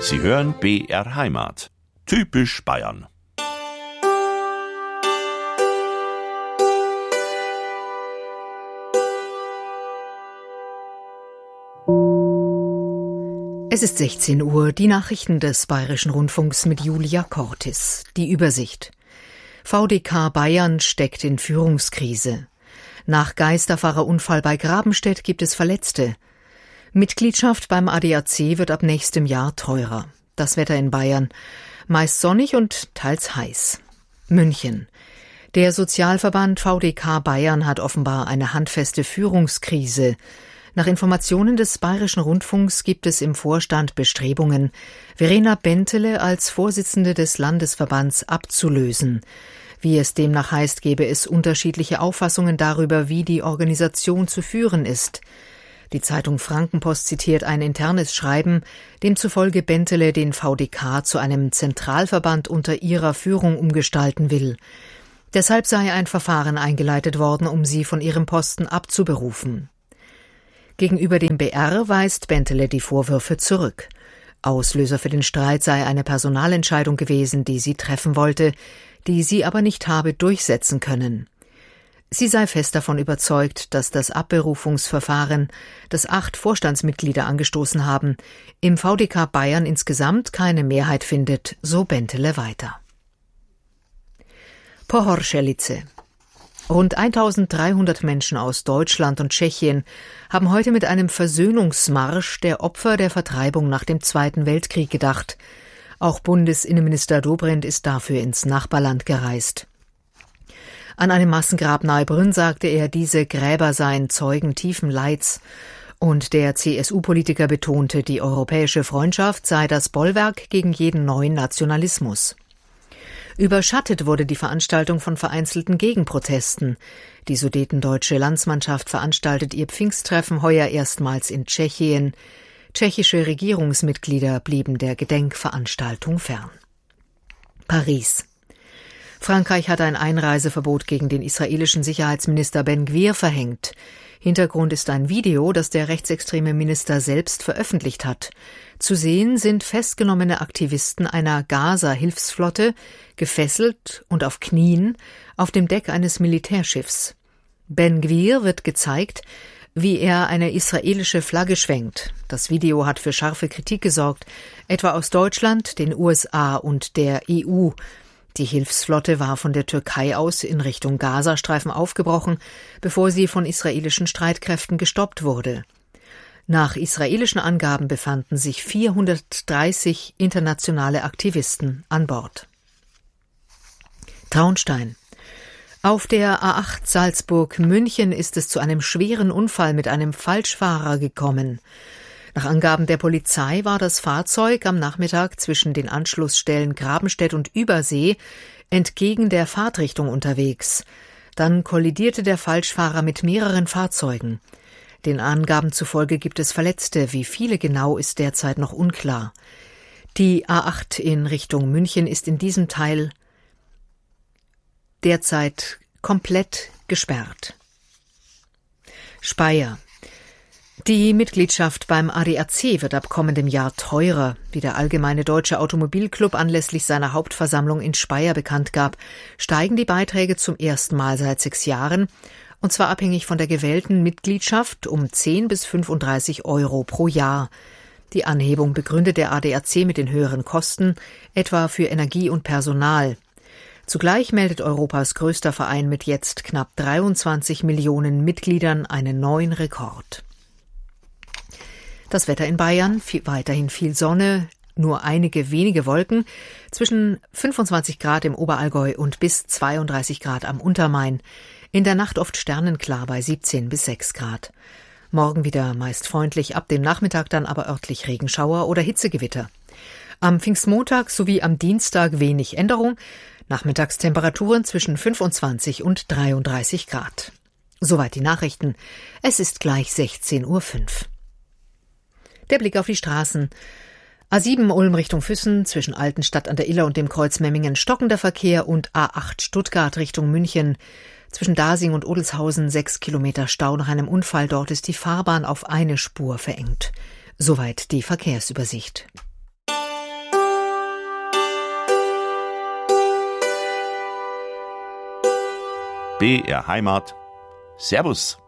Sie hören BR Heimat. Typisch Bayern. Es ist 16 Uhr, die Nachrichten des Bayerischen Rundfunks mit Julia Cortis. Die Übersicht. VDK Bayern steckt in Führungskrise. Nach Geisterfahrerunfall bei Grabenstedt gibt es Verletzte. Mitgliedschaft beim ADAC wird ab nächstem Jahr teurer. Das Wetter in Bayern. Meist sonnig und teils heiß. München. Der Sozialverband VDK Bayern hat offenbar eine handfeste Führungskrise. Nach Informationen des Bayerischen Rundfunks gibt es im Vorstand Bestrebungen, Verena Bentele als Vorsitzende des Landesverbands abzulösen. Wie es demnach heißt, gebe es unterschiedliche Auffassungen darüber, wie die Organisation zu führen ist. Die Zeitung Frankenpost zitiert ein internes Schreiben, demzufolge Bentele den VDK zu einem Zentralverband unter ihrer Führung umgestalten will. Deshalb sei ein Verfahren eingeleitet worden, um sie von ihrem Posten abzuberufen. Gegenüber dem BR weist Bentele die Vorwürfe zurück. Auslöser für den Streit sei eine Personalentscheidung gewesen, die sie treffen wollte, die sie aber nicht habe durchsetzen können. Sie sei fest davon überzeugt, dass das Abberufungsverfahren, das 8 Vorstandsmitglieder angestoßen haben, im VDK Bayern insgesamt keine Mehrheit findet, so Bentele weiter. Pohoršelice. Rund 1300 Menschen aus Deutschland und Tschechien haben heute mit einem Versöhnungsmarsch der Opfer der Vertreibung nach dem Zweiten Weltkrieg gedacht. Auch Bundesinnenminister Dobrindt ist dafür ins Nachbarland gereist. An einem Massengrab nahe Brünn sagte er, diese Gräber seien Zeugen tiefen Leids. Und der CSU-Politiker betonte, die europäische Freundschaft sei das Bollwerk gegen jeden neuen Nationalismus. Überschattet wurde die Veranstaltung von vereinzelten Gegenprotesten. Die sudetendeutsche Landsmannschaft veranstaltet ihr Pfingsttreffen heuer erstmals in Tschechien. Tschechische Regierungsmitglieder blieben der Gedenkveranstaltung fern. Paris. Frankreich hat ein Einreiseverbot gegen den israelischen Sicherheitsminister Ben Gvir verhängt. Hintergrund ist ein Video, das der rechtsextreme Minister selbst veröffentlicht hat. Zu sehen sind festgenommene Aktivisten einer Gaza-Hilfsflotte, gefesselt und auf Knien, auf dem Deck eines Militärschiffs. Ben Gvir wird gezeigt, wie er eine israelische Flagge schwenkt. Das Video hat für scharfe Kritik gesorgt, etwa aus Deutschland, den USA und der EU. Die Hilfsflotte war von der Türkei aus in Richtung Gazastreifen aufgebrochen, bevor sie von israelischen Streitkräften gestoppt wurde. Nach israelischen Angaben befanden sich 430 internationale Aktivisten an Bord. Traunstein. Auf der A8 Salzburg-München ist es zu einem schweren Unfall mit einem Falschfahrer gekommen. Nach Angaben der Polizei war das Fahrzeug am Nachmittag zwischen den Anschlussstellen Grabenstedt und Übersee entgegen der Fahrtrichtung unterwegs. Dann kollidierte der Falschfahrer mit mehreren Fahrzeugen. Den Angaben zufolge gibt es Verletzte. Wie viele genau, ist derzeit noch unklar. Die A8 in Richtung München ist in diesem Teil derzeit komplett gesperrt. Speyer. Die Mitgliedschaft beim ADAC wird ab kommendem Jahr teurer. Wie der Allgemeine Deutsche Automobilclub anlässlich seiner Hauptversammlung in Speyer bekannt gab, steigen die Beiträge zum ersten Mal seit 6 Jahren, und zwar abhängig von der gewählten Mitgliedschaft um 10 bis 35 Euro pro Jahr. Die Anhebung begründet der ADAC mit den höheren Kosten, etwa für Energie und Personal. Zugleich meldet Europas größter Verein mit jetzt knapp 23 Millionen Mitgliedern einen neuen Rekord. Das Wetter in Bayern, weiterhin viel Sonne, nur einige wenige Wolken, zwischen 25 Grad im Oberallgäu und bis 32 Grad am Untermain. In der Nacht oft sternenklar bei 17 bis 6 Grad. Morgen wieder meist freundlich, ab dem Nachmittag dann aber örtlich Regenschauer oder Hitzegewitter. Am Pfingstmontag sowie am Dienstag wenig Änderung, Nachmittagstemperaturen zwischen 25 und 33 Grad. Soweit die Nachrichten. Es ist gleich 16:05 Uhr. Der Blick auf die Straßen. A7 Ulm Richtung Füssen, zwischen Altenstadt an der Iller und dem Kreuz Memmingen stockender Verkehr und A8 Stuttgart Richtung München. Zwischen Dasing und Odelshausen 6 Kilometer Stau nach einem Unfall. Dort ist die Fahrbahn auf eine Spur verengt. Soweit die Verkehrsübersicht. BR Heimat. Servus.